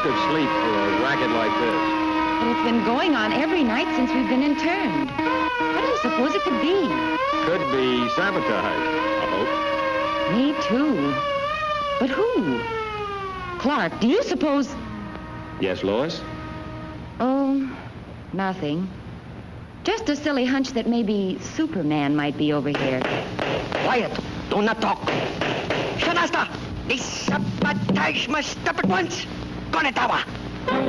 of sleep for a racket like this. But it's been going on every night since we've been interned. What do you suppose it could be? Could be sabotage, I hope. Me too. But who? Clark, do you suppose... Yes, Lois? Oh, nothing. Just a silly hunch that maybe Superman might be over here. Quiet. Do not talk. Shadasta! This sabotage must stop at once. Konetawa!